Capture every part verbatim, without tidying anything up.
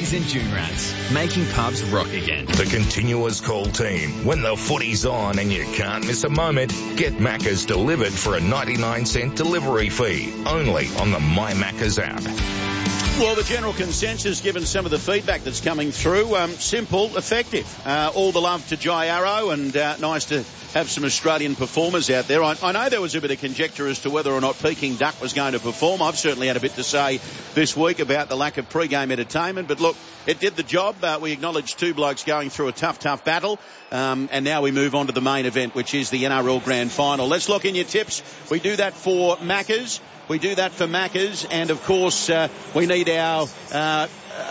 Macca's and June Rats, making pubs rock again. The continuous call team. When the footy's on and you can't miss a moment, get Macca's delivered for a ninety-nine cent delivery fee. Only on the My Macca's app. Well, the general consensus, given some of the feedback that's coming through, um, simple, effective. Uh, all the love to Jai Arrow, and uh, nice to have some Australian performers out there. I, I know there was a bit of conjecture as to whether or not Peking Duck was going to perform. I've certainly had a bit to say this week about the lack of pre-game entertainment, but look, it did the job. Uh, we acknowledge two blokes going through a tough, tough battle, um, and now we move on to the main event, which is the N R L Grand Final. Let's lock in your tips. We do that for Macca's. We do that for Macca's, and of course, uh, we need our, uh,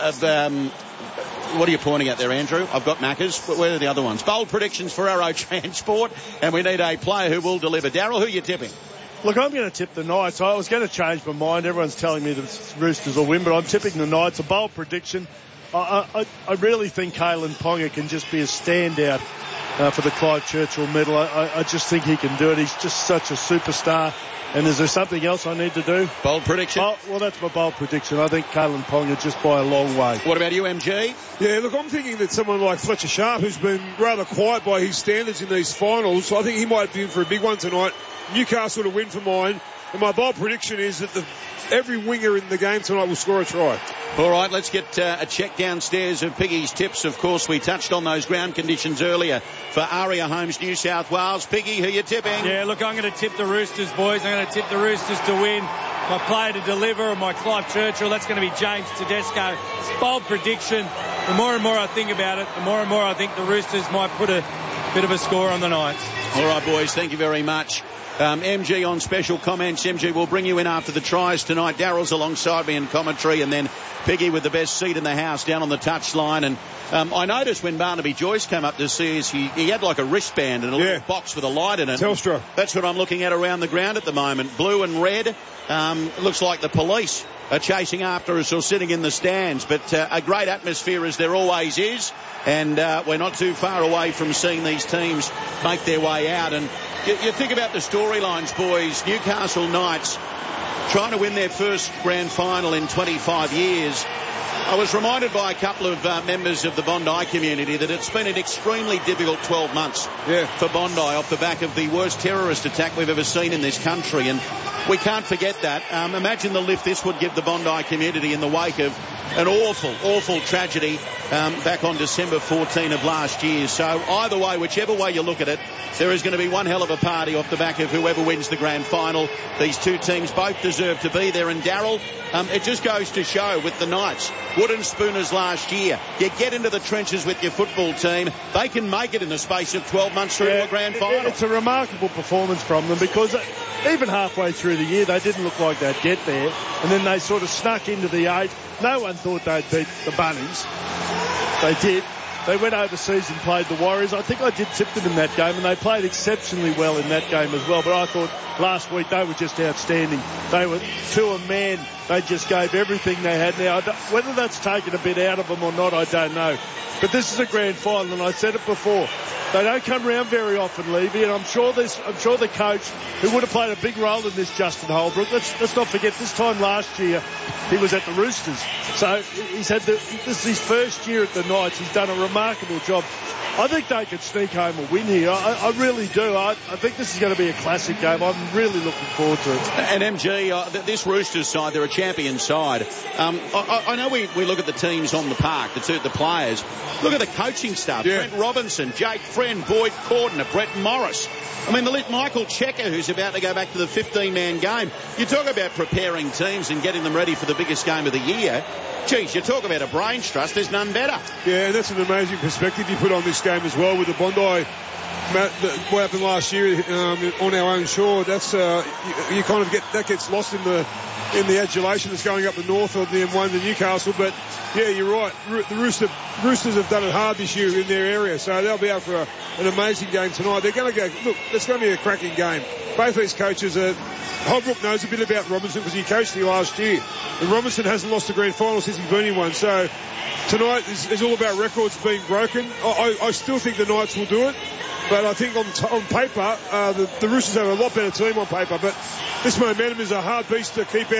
um, what are you pointing at there, Andrew? I've got Macca's. Where are the other ones? Bold predictions for Arrow Transport, and we need a player who will deliver. Darryl, who are you tipping? Look, I'm going to tip the Knights. I was going to change my mind. Everyone's telling me the Roosters will win, but I'm tipping the Knights. A bold prediction. I, I, I really think Kalen Ponga can just be a standout uh, for the Clive Churchill medal. I, I just think he can do it. He's just such a superstar. And is there something else I need to do? Bold prediction? Oh, well, that's my bold prediction. I think Kalen Ponga just by a long way. What about you, M G? Yeah, look, I'm thinking that someone like Fletcher Sharp, who's been rather quiet by his standards in these finals, I think he might be in for a big one tonight. Newcastle to win for mine. And my bold prediction is that the, every winger in the game tonight will score a try. All right, let's get uh, a check downstairs of Piggy's tips. Of course, we touched on those ground conditions earlier for Aria Homes, New South Wales. Piggy, who are you tipping? Yeah, look, I'm going to tip the Roosters, boys. I'm going to tip the Roosters to win. My player to deliver, my Clive Churchill, that's going to be James Tedesco. Bold prediction. The more and more I think about it, the more and more I think the Roosters might put a bit of a score on the Knights. All right, boys, thank you very much. Um, M G on special comments. M G will bring you in after the tries tonight. Darryl's alongside me in commentary, and then Piggy with the best seat in the house down on the touchline. And um, I noticed when Barnaby Joyce came up to see us, he, he had like a wristband and a yeah. little box with a light in it. Telstra. That's what I'm looking at around the ground at the moment. Blue and red. Um, it looks like the police are chasing after us or sitting in the stands. But uh, a great atmosphere, as there always is. And uh, we're not too far away from seeing these teams make their way out. And you, you think about the storylines, boys. Newcastle Knights trying to win their first grand final in twenty-five years. I was reminded by a couple of uh, members of the Bondi community that it's been an extremely difficult twelve months yeah. for Bondi off the back of the worst terrorist attack we've ever seen in this country. And we can't forget that. Um, imagine the lift this would give the Bondi community in the wake of an awful, awful tragedy um, back on December fourteenth of last year. So either way, whichever way you look at it, there is going to be one hell of a party off the back of whoever wins the grand final. These two teams both deserve to be there. And Darryl, um, it just goes to show with the Knights, Wooden Spooners last year, you get into the trenches with your football team, they can make it in the space of twelve months through yeah, to a grand final. It's a remarkable performance from them, because even halfway through the year they didn't look like they'd get there, and then they sort of snuck into the eight. No one thought they'd beat the Bunnies. They did. They went overseas and played the Warriors. I think I did tip them in that game, and they played exceptionally well in that game as well. But I thought last week they were just outstanding. They were to a man. They just gave everything they had. Now, whether that's taken a bit out of them or not, I don't know. But this is a grand final, and I said it before. They don't come around very often, Levy, and I'm sure this, I'm sure the coach, who would have played a big role in this, Justin Holbrook, let's, let's not forget this time last year he was at the Roosters. So he's had the, this is his first year at the Knights. He's done a remarkable job. I think they could sneak home a win here. I, I really do. I, I think this is going to be a classic game. I'm really looking forward to it. And M G, uh, this Roosters side, they're a champion side. Um, I, I know we, we look at the teams on the park, the two, the players. Look at the coaching staff. Yeah. Trent Robinson, Jake Friend, Boyd Cordner, Brett Morris. I mean, the lit Michael Checker, who's about to go back to the fifteen-man game. You talk about preparing teams and getting them ready for the biggest game of the year. Geez, you talk about a brains trust, there's none better. Yeah, and that's an amazing perspective you put on this game as well with the Bondi. What happened last year um, on our own shore, that's uh, you, you kind of get that gets lost in the in the adulation that's going up the north of the M one to Newcastle. But yeah, you're right. The Rooster, Roosters have done it hard this year in their area, so they'll be out for a, an amazing game tonight. They're going to go. Look, it's going to be a cracking game. Both these coaches are. Holbrook knows a bit about Robinson because he coached here last year, and Robinson hasn't lost a grand final since he's been in one. So tonight is, is all about records being broken. I, I, I still think the Knights will do it. But I think on, t- on paper, uh, the, the Roosters have a lot better team on paper. But this momentum is a hard beast to keep out.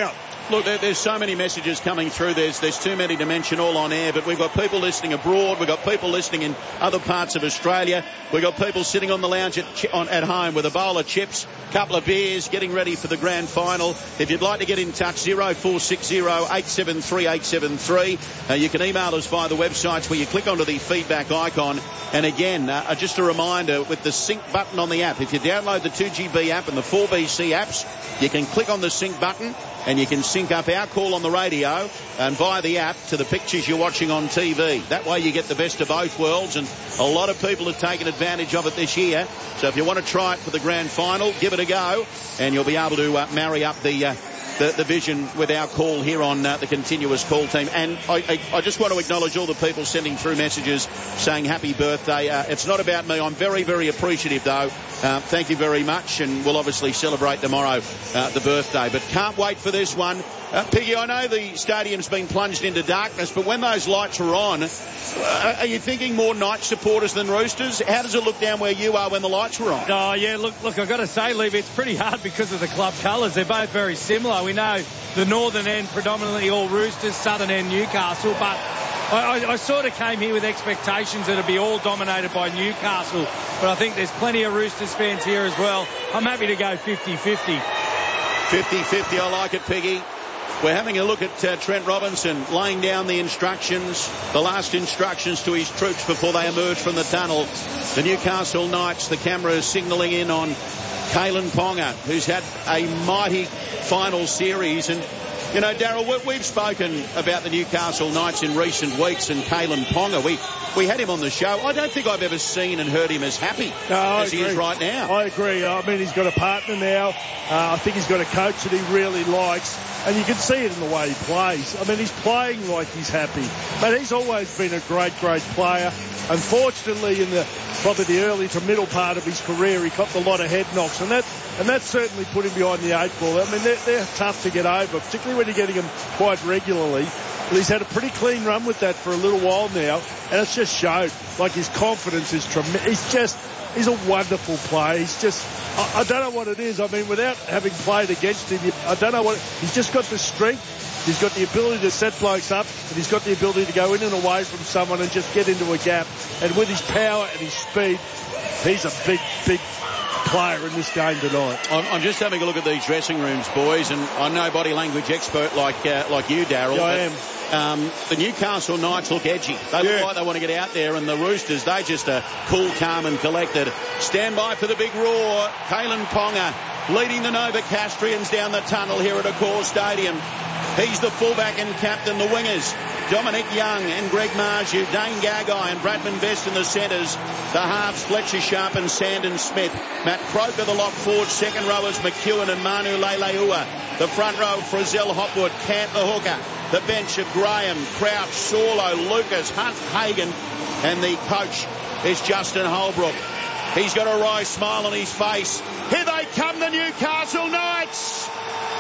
Look, there, there's so many messages coming through. There's there's too many to mention all on air, but we've got people listening abroad. We've got people listening in other parts of Australia. We've got people sitting on the lounge at, on, at home with a bowl of chips, couple of beers, getting ready for the grand final. If you'd like to get in touch, zero four six zero eight seven three eight seven three. Uh, you can email us via the websites where you click onto the feedback icon. And again, uh, just a reminder, with the sync button on the app, if you download the two G B app and the four B C apps, you can click on the sync button and you can sync up our call on the radio and via the app to the pictures you're watching on T V. That way you get the best of both worlds, and a lot of people have taken advantage of it this year. So if you want to try it for the grand final, give it a go, and you'll be able to uh, marry up the... Uh, The, the vision with our call here on uh, the continuous call team. And I, I, I just want to acknowledge all the people sending through messages saying happy birthday. Uh, it's not about me. I'm very, very appreciative, though. Uh, thank you very much, and we'll obviously celebrate tomorrow uh, the birthday. But can't wait for this one. Uh, Piggy, I know the stadium's been plunged into darkness, but when those lights are on, uh, are you thinking more Knights supporters than Roosters? How does it look down where you are when the lights were on? Oh, yeah, look, look, I've got to say, Levy, it's pretty hard because of the club colours. They're both very similar. We know the northern end predominantly all Roosters, southern end Newcastle, but I, I, I sort of came here with expectations that it'd be all dominated by Newcastle, but I think there's plenty of Roosters fans here as well. I'm happy to go fifty-fifty. fifty-fifty, I like it, Piggy. We're having a look at uh, Trent Robinson laying down the instructions, the last instructions to his troops before they emerge from the tunnel. The Newcastle Knights, the camera is signalling in on Kalen Ponga, who's had a mighty final series. And, you know, Daryl, we've spoken about the Newcastle Knights in recent weeks, and Kalen Ponga, we, we had him on the show. I don't think I've ever seen and heard him as happy no, as he is right now. I agree. I mean, he's got a partner now. Uh, I think he's got a coach that he really likes. And you can see it in the way he plays. I mean, he's playing like he's happy. But he's always been a great, great player. Unfortunately, in the probably the early to middle part of his career, he copped a lot of head knocks. And that and that certainly put him behind the eight ball. I mean, they're, they're tough to get over, particularly when you're getting them quite regularly. But he's had a pretty clean run with that for a little while now. And it's just showed, like, his confidence is tremendous. He's just... He's a wonderful player. He's just, I, I don't know what it is. I mean, without having played against him, I don't know what, he's just got the strength. He's got the ability to set blokes up, and he's got the ability to go in and away from someone and just get into a gap. And with his power and his speed, he's a big, big player in this game tonight. I'm, I'm just having a look at these dressing rooms, boys, and I'm no body language expert like uh, like you, Daryl. Yeah, I am. Um, the Newcastle Knights look edgy. They look yeah. like they want to get out there, and the Roosters, they just are cool, calm and collected. Stand by for the big roar. Kalen Ponga leading the Novocastrians down the tunnel here at Accor Stadium. He's the fullback and captain. The wingers, Dominic Young and Greg Marju, Dane Gagai and Bradman Best in the centres. The halves, Fletcher Sharp and Sandon Smith. Matt Croker, the lock forward. Second rowers, McEwen and Manu Leleua. The front row, Frizzell Hopwood, Cant the hooker. The bench of Graham, Crouch, Sorlo, Lucas, Hunt, Hagan. And the coach is Justin Holbrook. He's got a wry smile on his face. Here they come, the Newcastle Knights.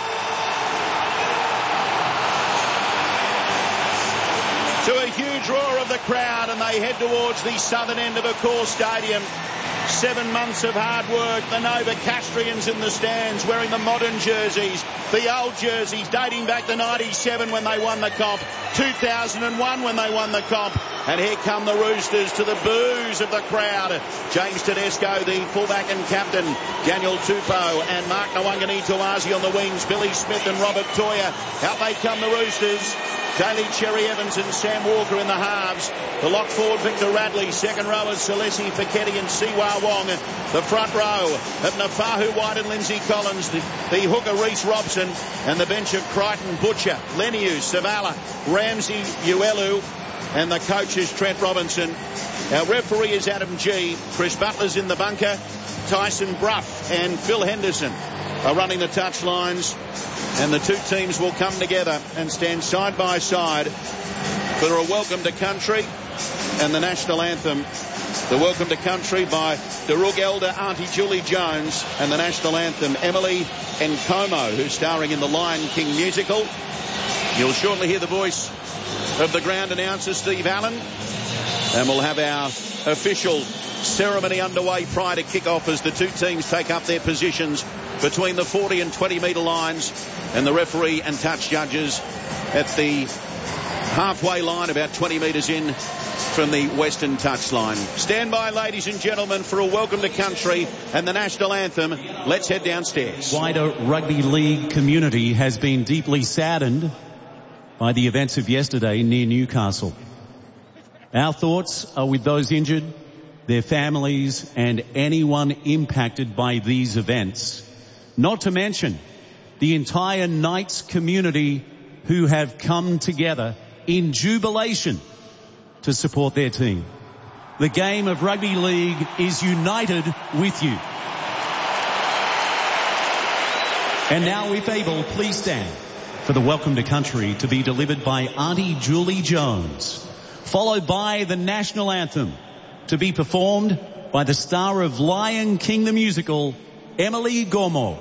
To a huge roar of the crowd, and they head towards the southern end of Accor Stadium. Seven months of hard work. The Novocastrians in the stands wearing the modern jerseys, the old jerseys dating back to ninety-seven when they won the comp, two thousand one when they won the comp. And here come the Roosters to the boos of the crowd. James Tedesco, the fullback and captain, Daniel Tupou and Mark Nwangani Tuazi on the wings, Billy Smith and Robert Toya. Out they come, the Roosters. Daly Cherry Evans and Sam Walker in the halves. The lock forward, Victor Radley. Second rowers, Salesi Feketi and Siwa Wong. The front row of Nafahu White and Lindsay Collins. The, the hooker, Reece Robson. And the bench of Crichton, Butcher, Leniu, Savala, Ramsey, Uelu. And the coach is Trent Robinson. Our referee is Adam G. Chris Butler's in the bunker. Tyson Bruff and Phil Henderson are running the touchlines. And the two teams will come together and stand side by side for a welcome to country and the national anthem. The welcome to country by Darug Elder, Auntie Julie Jones, and the national anthem, Emily Nkomo, who's starring in the Lion King musical. You'll shortly hear the voice of the ground announcer, Steve Allen, and we'll have our official ceremony underway prior to kick-off as the two teams take up their positions between the forty and twenty metre lines, and the referee and touch judges at the halfway line, about twenty metres in from the western touchline. Stand by, ladies and gentlemen, for a welcome to country and the national anthem. Let's head downstairs. Wider rugby league community has been deeply saddened by the events of yesterday near Newcastle. Our thoughts are with those injured, their families, and anyone impacted by these events. Not to mention the entire Knights community who have come together in jubilation to support their team. The game of rugby league is united with you. And now, if able, please stand for the welcome to country to be delivered by Auntie Julie Jones, followed by the national anthem to be performed by the star of Lion King the musical, Emily Gormo.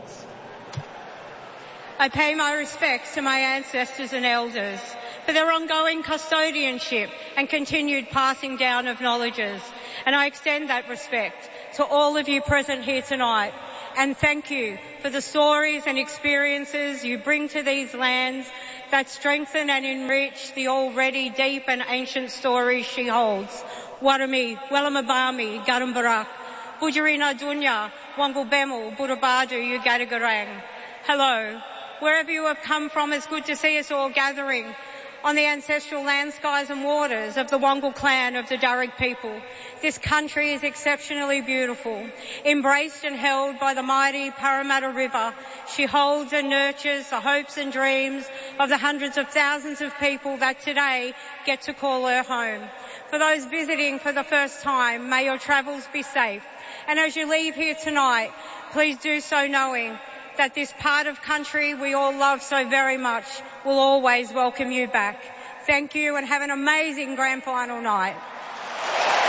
I pay my respects to my ancestors and elders for their ongoing custodianship and continued passing down of knowledges. And I extend that respect to all of you present here tonight. And thank you for the stories and experiences you bring to these lands that strengthen and enrich the already deep and ancient stories she holds. Warami, Wellamabami, Garambarak, Bujarina Dunya, Wangulbemu, Burabadu, Ugadagarang. Hello. Wherever you have come from, it's good to see us all gathering on the ancestral land, skies and waters of the Wangal clan of the Darug people. This country is exceptionally beautiful. Embraced and held by the mighty Parramatta River, she holds and nurtures the hopes and dreams of the hundreds of thousands of people that today get to call her home. For those visiting for the first time, may your travels be safe. And as you leave here tonight, please do so knowing that this part of country we all love so very much will always welcome you back. Thank you and have an amazing grand final night.